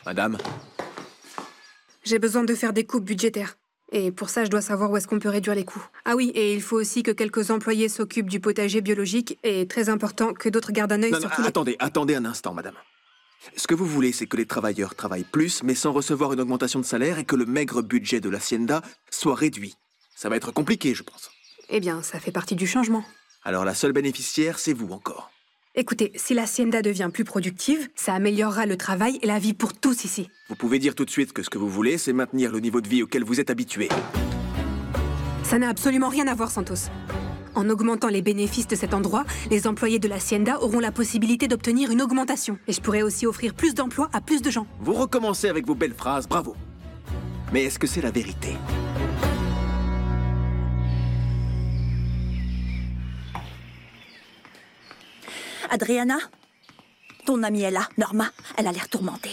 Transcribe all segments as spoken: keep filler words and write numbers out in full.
Madame? J'ai besoin de faire des coupes budgétaires. Et pour ça, je dois savoir où est-ce qu'on peut réduire les coûts. Ah oui, et il faut aussi que quelques employés s'occupent du potager biologique, et très important, que d'autres gardent un œil Non, sur non, tous les... attendez, attendez un instant, madame. Ce que vous voulez, c'est que les travailleurs travaillent plus, mais sans recevoir une augmentation de salaire, et que le maigre budget de l'hacienda soit réduit. Ça va être compliqué, je pense. Eh bien, ça fait partie du changement. Alors la seule bénéficiaire, c'est vous encore. Écoutez, si l'hacienda devient plus productive, ça améliorera le travail et la vie pour tous ici. Vous pouvez dire tout de suite que ce que vous voulez, c'est maintenir le niveau de vie auquel vous êtes habitué. Ça n'a absolument rien à voir, Santos. En augmentant les bénéfices de cet endroit, les employés de l'hacienda auront la possibilité d'obtenir une augmentation. Et je pourrais aussi offrir plus d'emplois à plus de gens. Vous recommencez avec vos belles phrases, bravo. Mais est-ce que c'est la vérité? Adriana, ton amie est là, Norma. Elle a l'air tourmentée.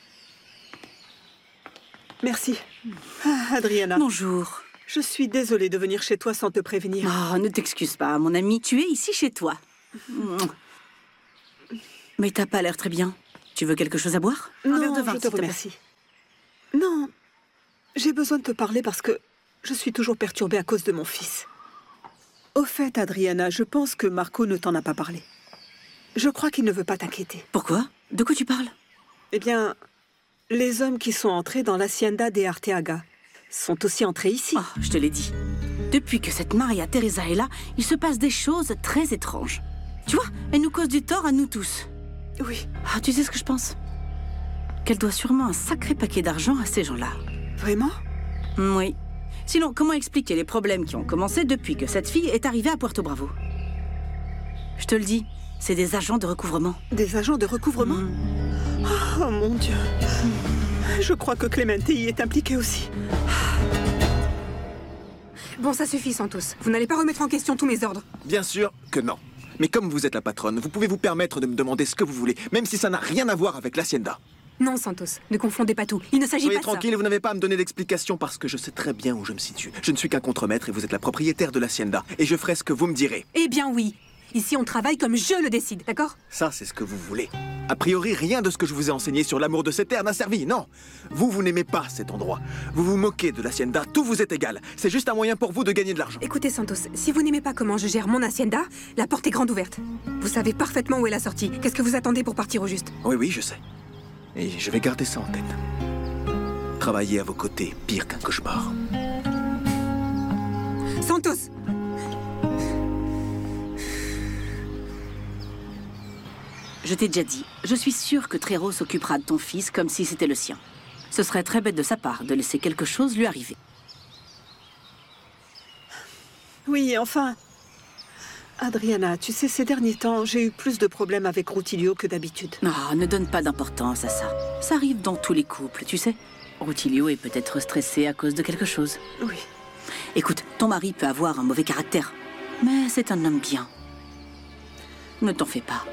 Merci. Ah, Adriana. Bonjour. Je suis désolée de venir chez toi sans te prévenir. Oh, ne t'excuse pas, mon ami. Tu es ici chez toi. Mais t'as pas l'air très bien. Tu veux quelque chose à boire? Non, Un verre de vin, je te s'il plaît. remercie. Non, j'ai besoin de te parler parce que je suis toujours perturbée à cause de mon fils. Au fait, Adriana, je pense que Marco ne t'en a pas parlé. Je crois qu'il ne veut pas t'inquiéter. Pourquoi? De quoi tu parles? Eh bien, les hommes qui sont entrés dans l'hacienda de Arteaga sont aussi entrés ici. Oh, je te l'ai dit. Depuis que cette Maria Teresa est là, il se passe des choses très étranges. Tu vois, elle nous cause du tort à nous tous. Oui. Ah, tu sais ce que je pense? Qu'elle doit sûrement un sacré paquet d'argent à ces gens-là. Vraiment? Oui. Sinon, comment expliquer les problèmes qui ont commencé depuis que cette fille est arrivée à Puerto Bravo? Je te le dis, c'est des agents de recouvrement. Des agents de recouvrement? Mmh. Oh mon Dieu. Mmh. Je crois que Clemente y est impliquée aussi. Bon, ça suffit, Santos. Vous n'allez pas remettre en question tous mes ordres. Bien sûr que non. Mais comme vous êtes la patronne, vous pouvez vous permettre de me demander ce que vous voulez, même si ça n'a rien à voir avec l'hacienda. Non, Santos, ne confondez pas tout. Il ne s'agit pas Soyez de ça. tranquille, vous n'avez pas à me donner d'explications parce que je sais très bien où je me situe. Je ne suis qu'un contremaître et vous êtes la propriétaire de l'hacienda. Et je ferai ce que vous me direz. Eh bien oui. Ici, on travaille comme je le décide, d'accord? Ça, c'est ce que vous voulez. A priori, rien de ce que je vous ai enseigné sur l'amour de ces terres n'a servi, non. Vous, vous n'aimez pas cet endroit. Vous vous moquez de l'hacienda, tout vous est égal. C'est juste un moyen pour vous de gagner de l'argent. Écoutez, Santos, si vous n'aimez pas comment je gère mon hacienda, la porte est grande ouverte. Vous savez parfaitement où est la sortie. Qu'est-ce que vous attendez pour partir au juste? Oui, oui, je sais. Et je vais garder ça en tête. Travailler à vos côtés, pire qu'un cauchemar. Santos! Je t'ai déjà dit, je suis sûre que Trero s'occupera de ton fils comme si c'était le sien. Ce serait très bête de sa part de laisser quelque chose lui arriver. Oui, enfin... Adriana, tu sais, ces derniers temps, j'ai eu plus de problèmes avec Rutilio que d'habitude. Non, ne donne pas d'importance à ça. Ça arrive dans tous les couples, tu sais. Rutilio est peut-être stressé à cause de quelque chose. Oui. Écoute, ton mari peut avoir un mauvais caractère, mais c'est un homme bien. Ne t'en fais pas.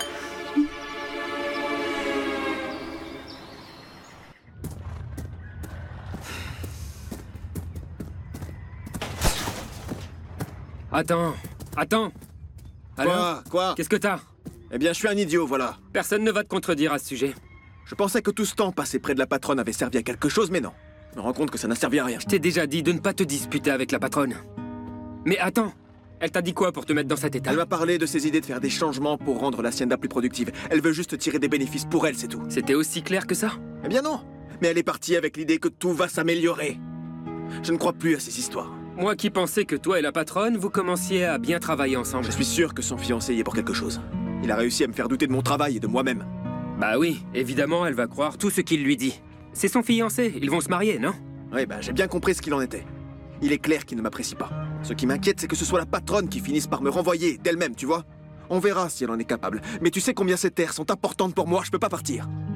Attends, attends. Alors, Quoi Quoi qu'est-ce que t'as? Eh bien, je suis un idiot, voilà. Personne ne va te contredire à ce sujet. Je pensais que tout ce temps passé près de la patronne avait servi à quelque chose, mais non. Je me rends compte que ça n'a servi à rien. Je t'ai déjà dit de ne pas te disputer avec la patronne. Mais attends, elle t'a dit quoi pour te mettre dans cet état? Elle m'a parlé de ses idées de faire des changements pour rendre l'hacienda plus productive. Elle veut juste tirer des bénéfices pour elle, c'est tout. C'était aussi clair que ça? Eh bien non. Mais elle est partie avec l'idée que tout va s'améliorer. Je ne crois plus à ces histoires. Moi qui pensais que toi et la patronne, vous commenciez à bien travailler ensemble. Je suis sûr que son fiancé y est pour quelque chose. Il a réussi à me faire douter de mon travail et de moi-même. Bah oui, évidemment, elle va croire tout ce qu'il lui dit. C'est son fiancé, ils vont se marier, non? Oui, bah j'ai bien compris ce qu'il en était. Il est clair qu'il ne m'apprécie pas. Ce qui m'inquiète, c'est que ce soit la patronne qui finisse par me renvoyer, d'elle-même, tu vois. On verra si elle en est capable. Mais tu sais combien ces terres sont importantes pour moi, je peux pas partir.